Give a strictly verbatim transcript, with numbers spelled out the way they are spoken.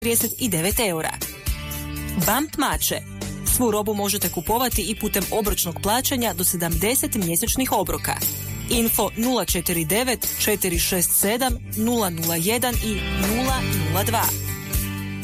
trideset devet eura. Bump mače. Svu robu možete kupovati i putem obročnog plaćanja do sedamdeset mjesečnih obroka. Info nula četiri devet četiri šest sedam nula nula jedan i nula nula dva.